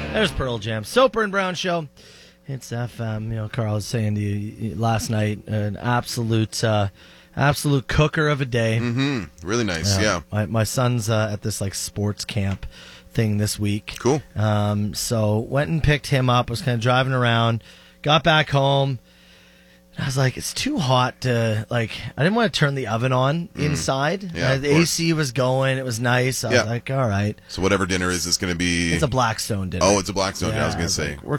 There's Pearl Jam. Soper and Brown Show. It's FM. Carl was saying to you last night, an absolute cooker of a day. Mm-hmm. Really nice, yeah. My son's at this sports camp thing this week. Cool. So went and picked him up. Was kind of driving around. Got back home. I was like, it's too hot to, I didn't want to turn the oven on inside. Yeah, the AC was going. It was nice. I was like, all right. So whatever dinner is going to be... It's a Blackstone dinner. Oh, it's a Blackstone dinner. I was going to say. We're